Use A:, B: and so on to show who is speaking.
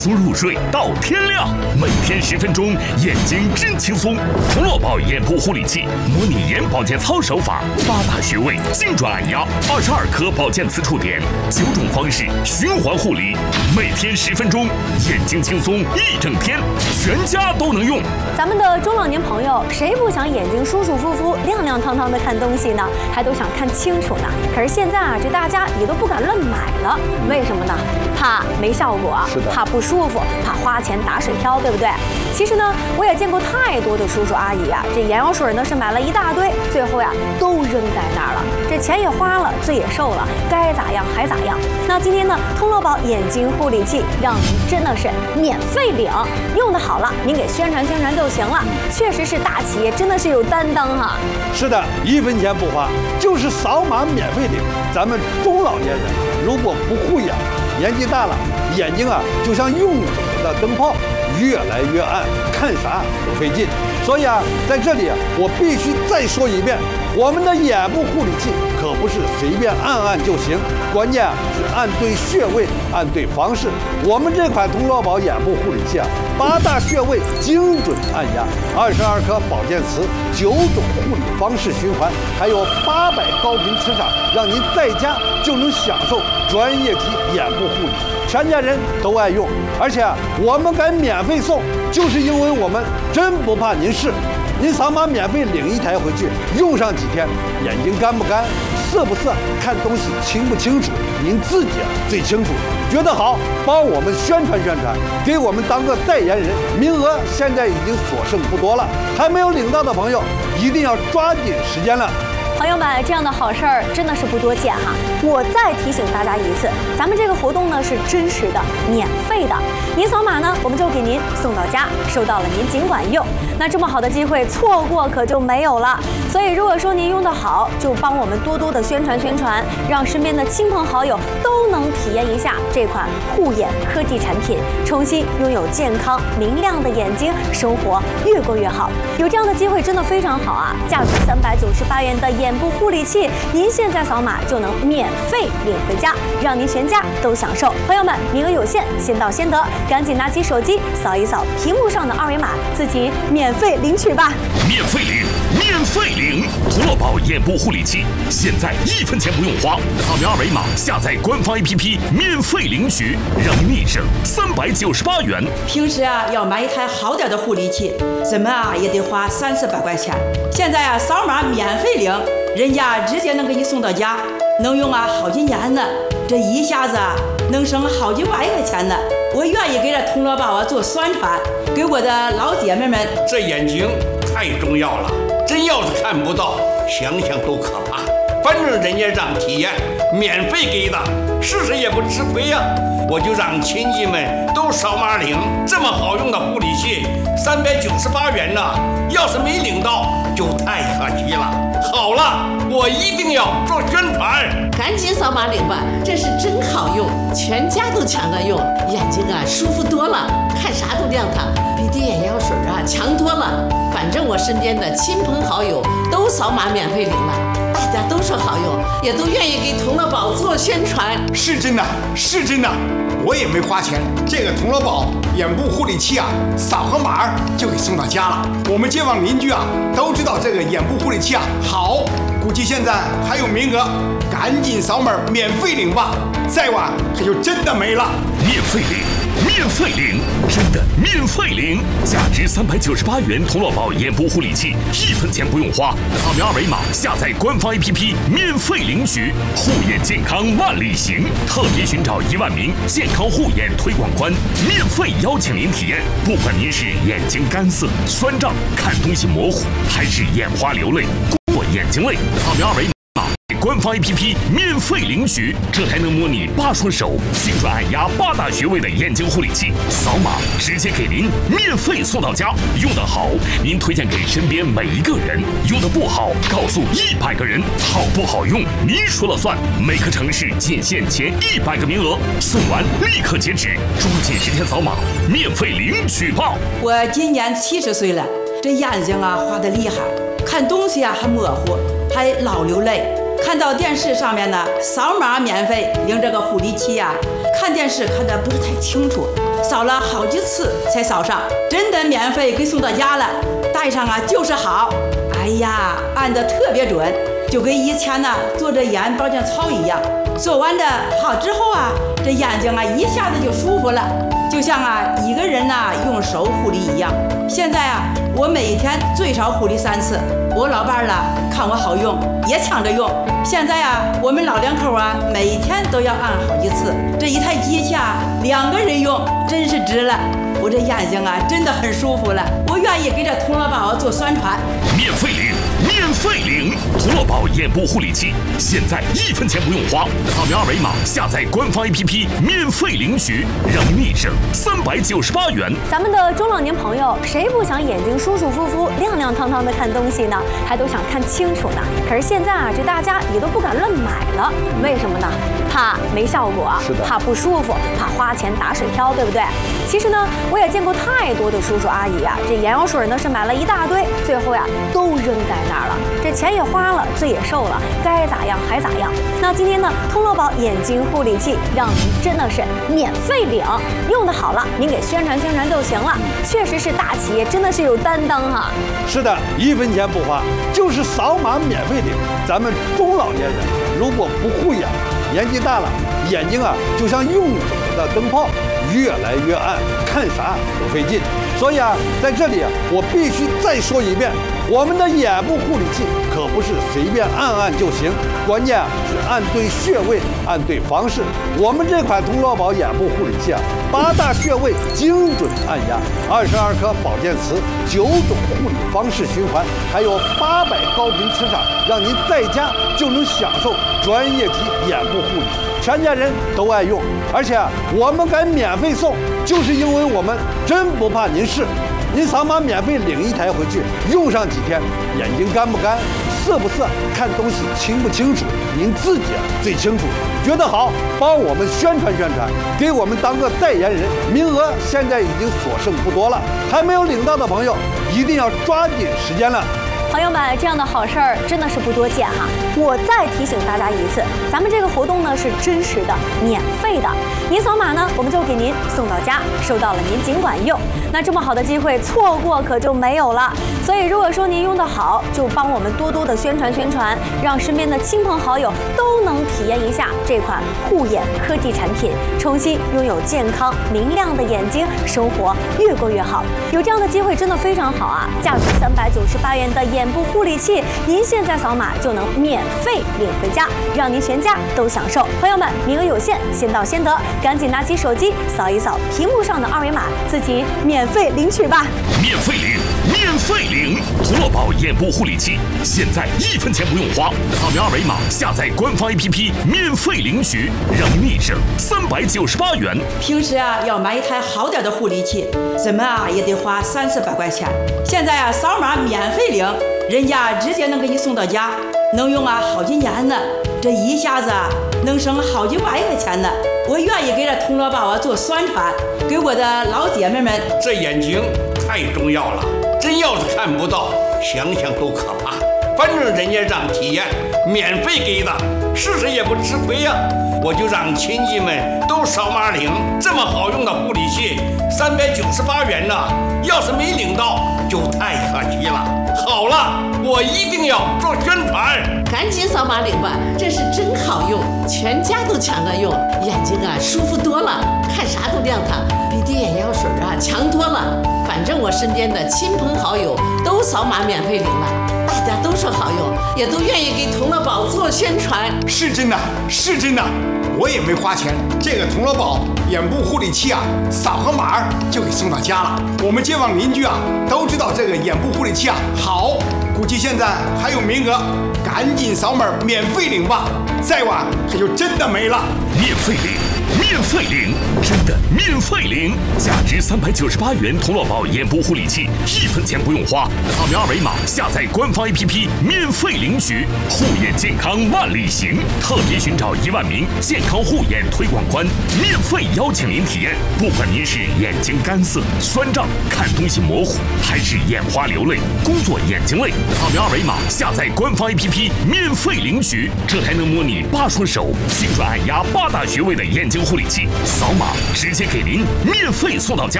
A: 入睡到天亮，每天10分钟，眼睛真轻松。童乐宝眼部护理器，模拟眼保健操手法，8大穴位精准按压，22颗保健磁触点，9种方式循环护理，每天10分钟，眼睛轻松1整天，全家都能用。
B: 咱们的中老年朋友，谁不想眼睛舒舒服服、亮亮堂堂的看东西呢？还都想看清楚呢。可是现在啊，这大家也都不敢乱买了，为什么呢？怕没效果，怕不舒服，怕花钱打水漂，对不对？其实呢，我也见过太多的叔叔阿姨啊，这眼药水呢是买了一大堆，最后呀都扔在那儿了，这钱也花了，罪也受了，该咋样还咋样。那今天呢，通乐宝眼睛护理器让您真的是免费领，用的好了，您给宣传宣传就行了。确实是大企业，真的是有担当哈。是的，1分钱不花，就是扫码免费领。咱们中老年人如果不护眼，年纪大了，眼睛啊就像用久了的灯泡，越来越暗，看啥都费劲。所以啊，在这里我必须再说一遍，我们的眼部护理器可不是随便按就行，关键是按对穴位，按对方式。我们这款通乐宝眼部护理器啊，8大穴位精准按压，22颗保健词，9种护理方式循环，还有800高频磁场，让您在家就能享受专业级眼部护理，全家人都爱用。而且我们敢免费送，就是因为我们真不怕您试。您扫码免费领1台回去，用上几天，眼睛干不干，涩不涩，看东西清不清楚，您自己最清楚。觉得好，帮我们宣传宣传，给我们当个代言人。名额现在已经所剩不多了，还没有领到的朋友，一定要抓紧时间了。朋友们，这样的好事儿真的是不多见哈！我再提醒大家一次，咱们这个活动呢是真实的、免费的。您扫码呢，我们就给您送到家，收到了您尽管用。那这么好的机会，错过可就没有了。所以如果说您用得好，就帮我们多多的宣传宣传，让身边的亲朋好友都能体验一下这款护眼科技产品，重新拥有健康明亮的眼睛，生活越过越好。有这样的机会真的非常好啊！价值398元的眼部护理器，您现在扫码就能免费领回家，让您全家都享受。朋友们，名额有限，先到先得，赶紧拿起手机扫一扫屏幕上的2维码，自己免费领取吧！免费领，免费领！通乐宝眼部护理器，现在1分钱不用花，扫描2维码，下载官方 APP， 免费领取，让您立省398元。
C: 平时啊，要买一台好点的护理器，怎么啊也得花30-40块钱。现在啊，扫码免费领，人家直接能给你送到家，能用啊好几年呢。这一下子啊，能省好几万块钱呢。我愿意给这通乐宝啊做宣传，给我的老姐妹们。
D: 这眼睛太重要了，真要是看不到，想想都可怕。反正人家让体验，免费给的，试试也不吃亏呀。我就让亲戚们都扫码领，这么好用的护理器，398元呢。要是没领到，就太可惜了。好了，我一定要做宣传，
E: 赶紧扫码领吧，这是真好用，全家都抢着用，眼睛啊舒服多了，看啥都亮堂，比滴眼药水啊强多了。反正我身边的亲朋好友都扫码免费领了，大家都说好用，也都愿意给通乐宝做宣传。
F: 是真的，是真的，我也没花钱。这个通乐宝眼部护理器啊，扫个码就给送到家了。我们街坊邻居啊都知道这个眼部护理器啊好，估计现在还有名额，赶紧扫码免费领吧，再晚它就真的没了。
A: 免费领，免费领，真的免费领！价值398元通乐宝眼部护理器，1分钱不用花，扫描2维码，下载官方 APP， 免费领取。护眼健康万里行，特别寻找1万名健康护眼推广官，免费邀请您体验。不管您是眼睛干涩、酸胀、看东西模糊，还是眼花流泪、过眼睛泪，扫描2维码。官方 APP 免费领取，这还能模拟8双手精准按压8大穴位的眼睛护理器，扫码直接给您免费送到家。用得好，您推荐给身边每一个人；用得不好，告诉100个人。好不好用，您说了算。每个城市仅限前100个名额，送完立刻截止，抓紧时间扫码，免费领取吧。
C: 我今年70岁了，这眼睛啊花得厉害，看东西啊还模糊，还老流泪。 看到电视上面呢，扫码免费领这个护理器呀，看电视看得不是太清楚，扫了好几次才扫上，真的免费给送到家了，带上啊就是好。哎呀，按得特别准，就跟以前呢做着眼保健操一样。做完的好之后啊，这眼睛啊一下子就舒服了，就像啊一个人呢用手护理一样。现在啊，我每一天最少护理3次。我老伴儿呢看我好用，也抢着用。现在啊，我们老两口啊每一天都要按好几次。这一台机器啊2个人用，真是值了。我这眼睛啊真的很舒服了，我愿意给这童乐宝做宣传。
A: 免费领，免费领！童乐宝眼部护理器，现在1分钱不用花，扫描2维码下载官方 APP 免费领取，让您省398元。
B: 咱们的中老年朋友，谁不想眼睛舒舒服服、亮亮堂堂的看东西呢？还都想看清楚呢。可是现在啊，这大家也都不敢乱买了，为什么呢？怕没效果，怕不舒服，怕花钱打水漂，对不对？其实呢，我也见过太多的叔叔阿姨啊，这眼药水呢是买了一大堆，最后呀都扔在那儿了，这钱也花了，罪也受了，该咋样还咋样。那今天呢，通乐宝眼睛护理器让您真的是免费领，用的好了，您给宣传宣传就行了。确实是大企业，真的是有担当哈。
G: 是的，1分钱不花，就是扫码免费领。咱们中老年人如果不护眼，年纪大了，眼睛啊就像用久了的灯泡，越来越暗，看啥都费劲。所以啊，在这里啊，我必须再说一遍，我们的眼部护理器可不是随便按按就行，关键啊是按对穴位，按对方式。我们这款童乐宝眼部护理器啊，8大穴位精准按压，22颗保健词，9种护理方式循环，还有800高频磁场，让您在家就能享受专业级眼部护理。全家人都爱用，而且我们敢免费送，就是因为我们真不怕您试。您扫码免费领一台回去，用上几天，眼睛干不干、涩不涩、看东西清不清楚，您自己最清楚。觉得好，帮我们宣传宣传，给我们当个代言人。名额现在已经所剩不多了，还没有领到的朋友，一定要抓紧时间了。
B: 朋友们，这样的好事儿真的是不多见哈！我再提醒大家一次，咱们这个活动呢是真实的、免费的。您扫码呢，我们就给您送到家，收到了您尽管用。那这么好的机会，错过可就没有了。所以如果说您用得好，就帮我们多多的宣传宣传，让身边的亲朋好友都能体验一下这款护眼科技产品，重新拥有健康明亮的眼睛，生活越过越好。有这样的机会真的非常好啊！价值398元的眼部护理器，您现在扫码就能免费领回家，让您全家都享受。朋友们，名额有限，先到先得，赶紧拿起手机扫一扫屏幕上的2维码，自己免费领取吧！
A: 免费领，免费领！童乐宝眼部护理器，现在1分钱不用花，扫描2维码下载官方 APP 免费领取，让您省398元。
C: 平时啊要买一台好点的护理器，怎么啊也得花300-400块钱。现在啊扫码免费领，人家直接能给你送到家，能用啊好几年呢。这一下子啊能省好几万块钱呢。我愿意给这童乐宝啊做宣传，给我的老姐妹们。
D: 这眼睛太重要了，真要是看不到，想想都可怕。反正人家让体验，免费给的，试试也不吃亏呀。我就让亲戚们都扫码领，这么好用的护理器，398元呢，要是没领到就太可惜了。好了，我一定要做宣传，
E: 赶紧扫码领吧，这是真好用，全家都抢着用，眼睛啊舒服多了，看啥都亮堂，比滴眼药水啊强多了。反正我身边的亲朋好友都扫码免费领了，大家都说好用，也都愿意给童乐宝做宣传。
F: 是真的，是真的，我也没花钱。这个童乐宝眼部护理器啊，扫个码就给送到家了。我们街坊邻居啊都知道这个眼部护理器啊好，估计现在还有名额，赶紧扫码免费领吧，再晚可就真的没了。
A: 免费领， 免费领，真的免费领！价值398元童乐宝眼部护理器，1分钱不用花，扫描二维码下载官方 APP 免费领取，护眼健康万里行。特别寻找1万名健康护眼推广官，免费邀请您体验。不管您是眼睛干涩、酸胀、看东西模糊，还是眼花流泪、工作眼睛累，扫描二维码下载官方 APP 免费领取。这还能模拟8双手、精准按压8大穴位的眼睛护理器，扫码直接给您免费送到家。